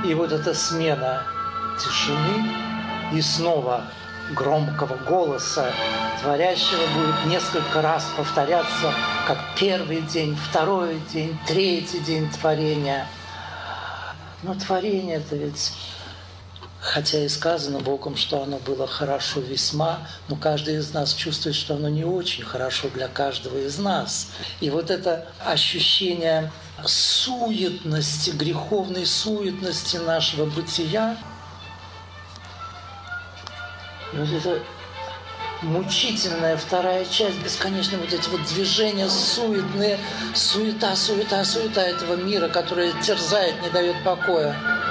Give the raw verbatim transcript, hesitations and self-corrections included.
И вот эта смена тишины и снова громкого голоса творящего будет несколько раз повторяться, как первый день, второй день, третий день творения. Но творение это ведь, хотя и сказано Богом, что оно было хорошо весьма, но каждый из нас чувствует, что оно не очень хорошо для каждого из нас. И вот это ощущение суетности, греховной суетности нашего бытия, вот это мучительная вторая часть, бесконечно вот эти вот движения суетные, суета, суета, суета этого мира, которая терзает, не дает покоя.